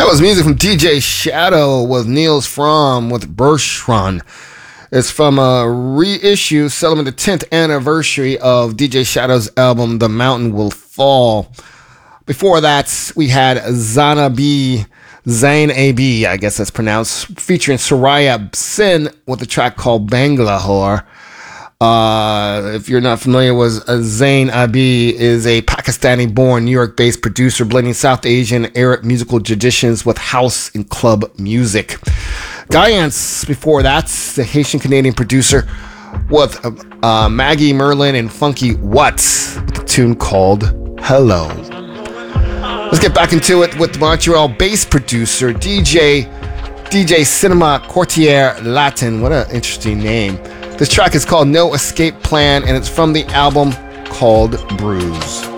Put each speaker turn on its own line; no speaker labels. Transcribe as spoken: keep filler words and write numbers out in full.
That was music from D J Shadow with Niels Fromm with Bershron. It's from a reissue celebrating the tenth anniversary of D J Shadow's album The Mountain Will Fall. Before that, we had Zana B, Zain A B, I guess that's pronounced, featuring Soraya Sin with a track called Bangalore. Uh, if you're not familiar with uh, Zain Abi, is a Pakistani-born, New York-based producer blending South Asian Arab musical traditions with house and club music. Guyance, before that, the Haitian-Canadian producer with uh, Maggie Merlin and Funky Watts, with a tune called Hello. Let's get back into it with Montreal-based producer D J D J Cinema Courtier Latin. What an interesting name. This track is called No Escape Plan, and it's from the album called Bruise.